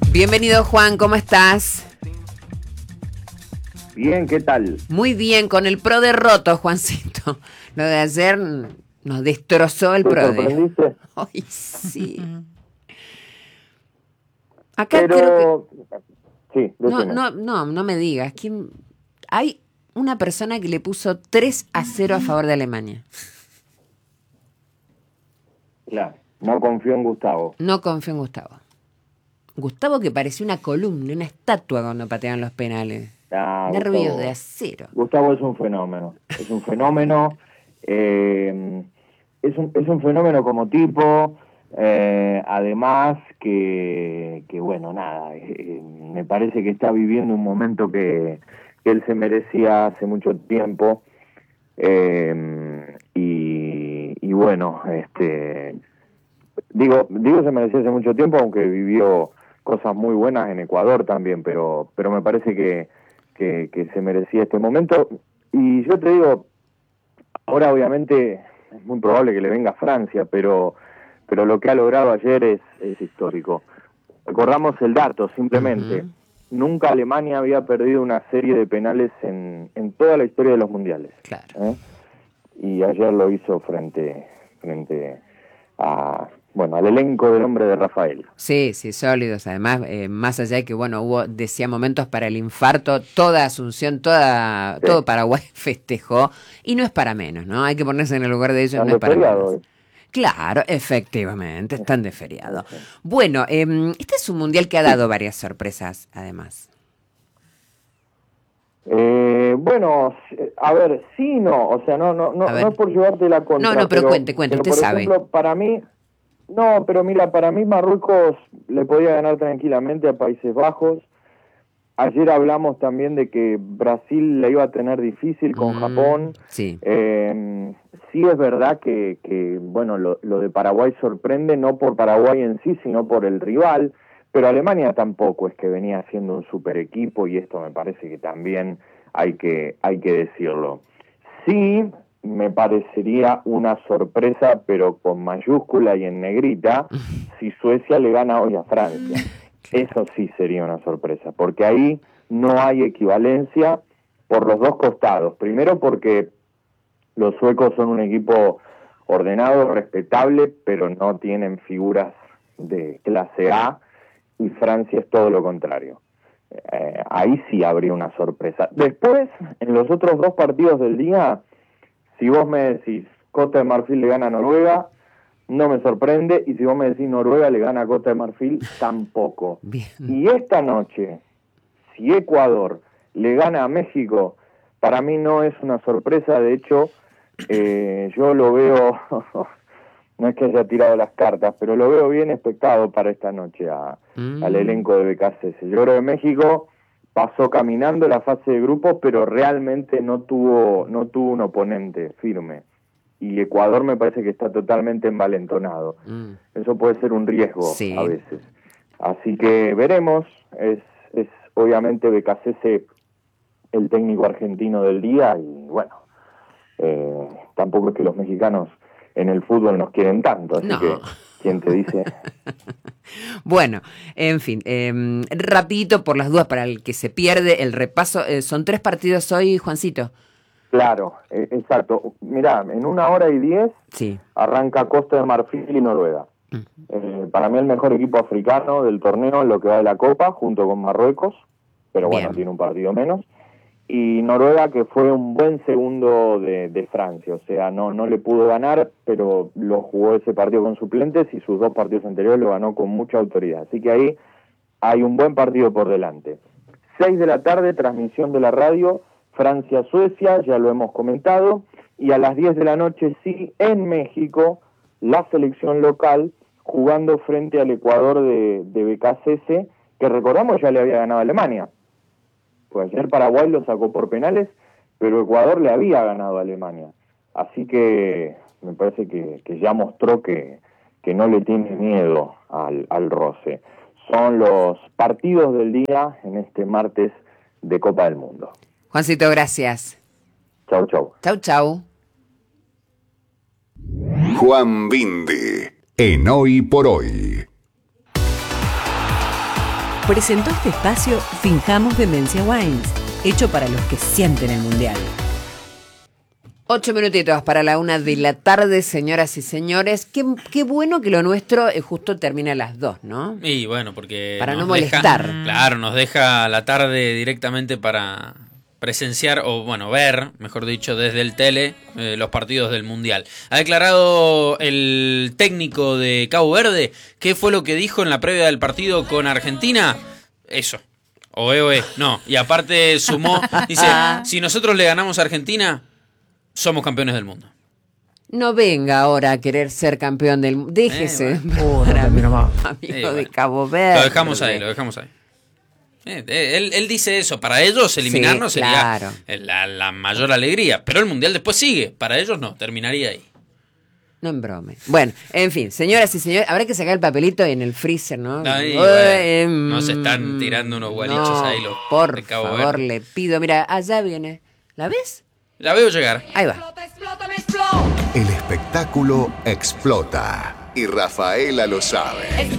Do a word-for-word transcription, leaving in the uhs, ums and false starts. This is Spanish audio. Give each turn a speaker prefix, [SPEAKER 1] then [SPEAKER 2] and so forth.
[SPEAKER 1] Bienvenido, Juan, ¿cómo estás?
[SPEAKER 2] Bien, ¿qué tal?
[SPEAKER 1] Muy bien, con el P R O D E roto, Juancito. Lo de ayer nos destrozó el
[SPEAKER 2] ¿Te
[SPEAKER 1] P R O D E.
[SPEAKER 2] sorprendiste?
[SPEAKER 1] Ay, sí. Acá
[SPEAKER 2] Pero...
[SPEAKER 1] creo que...
[SPEAKER 2] Sí,
[SPEAKER 1] No,
[SPEAKER 2] decime.
[SPEAKER 1] no, no, no me digas. ¿Quién... Hay una persona que le puso tres a cero a favor de Alemania.
[SPEAKER 2] Claro, no confío en Gustavo.
[SPEAKER 1] No confío en Gustavo. Gustavo que parecía una columna, una estatua cuando pateaban los penales.
[SPEAKER 2] Ah,
[SPEAKER 1] Nervios
[SPEAKER 2] Gustavo.
[SPEAKER 1] de acero.
[SPEAKER 2] Gustavo es un fenómeno. Es un fenómeno. eh, es, un, es un fenómeno como tipo. Eh, además que, que, bueno, nada. Eh, me parece que está viviendo un momento que, que él se merecía hace mucho tiempo. Eh, y, y bueno, este... Digo, digo se merecía hace mucho tiempo, aunque vivió cosas muy buenas en Ecuador también, pero pero me parece que, que, que se merecía este momento. Y yo te digo, ahora obviamente es muy probable que le venga a Francia, pero pero lo que ha logrado ayer es, es histórico. Recordamos el dato, simplemente.
[SPEAKER 1] Uh-huh.
[SPEAKER 2] Nunca Alemania había perdido una serie de penales en, en toda la historia de los mundiales.
[SPEAKER 1] Claro.
[SPEAKER 2] ¿eh? Y ayer lo hizo frente, frente a... Bueno, al elenco del hombre de Rafael.
[SPEAKER 1] Sí, sí, sólidos. Además, eh, más allá de que, bueno, hubo, decía, momentos para el infarto, toda Asunción, toda,
[SPEAKER 2] Sí.
[SPEAKER 1] todo Paraguay festejó. Y no es para menos, ¿no? Hay que ponerse en el lugar de ellos,
[SPEAKER 2] Están
[SPEAKER 1] no es
[SPEAKER 2] de
[SPEAKER 1] para
[SPEAKER 2] feriado
[SPEAKER 1] menos.
[SPEAKER 2] hoy.
[SPEAKER 1] Claro, efectivamente, están de feriado. Bueno, eh, este es un mundial que ha dado varias sorpresas, además.
[SPEAKER 2] Eh, bueno, a ver, sí, no, o sea, no, no, no, no es por llevarte la contra.
[SPEAKER 1] No, no, pero, pero cuente, cuente,
[SPEAKER 2] pero
[SPEAKER 1] usted
[SPEAKER 2] por
[SPEAKER 1] sabe.
[SPEAKER 2] Ejemplo, para mí, no, pero mira, para mí Marruecos le podía ganar tranquilamente a Países Bajos. Ayer hablamos también de que Brasil le iba a tener difícil con
[SPEAKER 1] mm,
[SPEAKER 2] Japón.
[SPEAKER 1] Sí.
[SPEAKER 2] Eh, sí es verdad que, que bueno, lo, lo de Paraguay sorprende, no por Paraguay en sí, sino por el rival. Pero Alemania tampoco es que venía siendo un super equipo, y esto me parece que también hay que, hay que decirlo. Sí, me parecería una sorpresa, pero con mayúscula y en negrita, si Suecia le gana hoy a Francia. Eso sí sería una sorpresa, porque ahí no hay equivalencia por los dos costados. Primero porque los suecos son un equipo ordenado, respetable, pero no tienen figuras de clase A, y Francia es todo lo contrario. Eh, ahí sí habría una sorpresa. Después, en los otros dos partidos del día, si vos me decís Costa de Marfil le gana a Noruega, no me sorprende, y si vos me decís Noruega le gana a Costa de Marfil, tampoco.
[SPEAKER 1] Bien.
[SPEAKER 2] Y esta noche, si Ecuador le gana a México, para mí no es una sorpresa. De hecho, eh, yo lo veo... No es que haya tirado las cartas, pero lo veo bien expectado para esta noche a, mm. al elenco de B K C S. Yo creo que México pasó caminando la fase de grupos, pero realmente no tuvo, no tuvo un oponente firme. Y Ecuador me parece que está totalmente envalentonado. Mm. Eso puede ser un riesgo sí. a veces. Así que veremos. Es, es obviamente B K C S el técnico argentino del día, y bueno, eh, tampoco es que los mexicanos en el fútbol nos quieren tanto, así no. que, ¿quién te dice?
[SPEAKER 1] Bueno, en fin, eh, rapidito por las dudas para el que se pierde el repaso, eh, son tres partidos hoy, Juancito.
[SPEAKER 2] Claro, eh, exacto. Mirá, en una hora y diez
[SPEAKER 1] sí.
[SPEAKER 2] arranca Costa de Marfil y Noruega. Uh-huh. Eh, para mí el mejor equipo africano del torneo en lo que va de la Copa, junto con Marruecos, pero Bien. bueno, tiene un partido menos. Y Noruega, que fue un buen segundo de, de Francia, o sea, no, no le pudo ganar, pero lo jugó ese partido con suplentes, y sus dos partidos anteriores lo ganó con mucha autoridad. Así que ahí hay un buen partido por delante. Seis de la tarde, transmisión de la radio, Francia-Suecia, ya lo hemos comentado, y a las diez de la noche, sí, en México, la selección local, jugando frente al Ecuador de, de B K C S, que recordamos ya le había ganado a Alemania. Pues ayer Paraguay lo sacó por penales, pero Ecuador le había ganado a Alemania. Así que me parece que, que ya mostró que, que no le tiene miedo al, al roce. Son los partidos del día en este martes de Copa del Mundo.
[SPEAKER 1] Juancito, gracias.
[SPEAKER 2] Chau, chau.
[SPEAKER 1] Chau, chau.
[SPEAKER 3] Juan Vinde, en Hoy por Hoy. Presentó este espacio Finjamos Demencia Wines, hecho para los que sienten el mundial.
[SPEAKER 1] Ocho minutitos para la una de la tarde, señoras y señores. Qué, qué bueno que lo nuestro eh, justo termina a las dos, ¿no?
[SPEAKER 4] Y bueno, porque
[SPEAKER 1] para
[SPEAKER 4] nos
[SPEAKER 1] no molestar.
[SPEAKER 4] Deja, claro, nos deja la tarde directamente para presenciar, o bueno, ver, mejor dicho, desde el tele, eh, los partidos del Mundial. Ha declarado el técnico de Cabo Verde. ¿Qué fue lo que dijo en la previa del partido con Argentina? Eso. Oe, oe. No. Y aparte sumó, dice, si nosotros le ganamos a Argentina, somos campeones del mundo.
[SPEAKER 1] No venga ahora a querer ser campeón del mundo. Déjese.
[SPEAKER 4] Eh,
[SPEAKER 1] bueno. oh, no, amigo eh, bueno. de Cabo Verde.
[SPEAKER 4] Lo dejamos ahí, lo dejamos ahí. Eh, eh, él, él dice eso, para ellos eliminarnos sí, claro. sería la, la mayor alegría, pero el Mundial después sigue, para ellos no, terminaría ahí.
[SPEAKER 1] No en brome. Bueno, en fin, señoras y señores, habrá que sacar el papelito en el freezer, ¿no?
[SPEAKER 4] Ahí, bueno, eh, no se están tirando unos gualichos no, ahí los
[SPEAKER 1] por
[SPEAKER 4] de Cabo
[SPEAKER 1] favor,
[SPEAKER 4] Verde.
[SPEAKER 1] le pido, mira, allá viene, ¿la ves?
[SPEAKER 4] La veo llegar.
[SPEAKER 1] Ahí va.
[SPEAKER 5] El espectáculo explota y Rafaela lo sabe.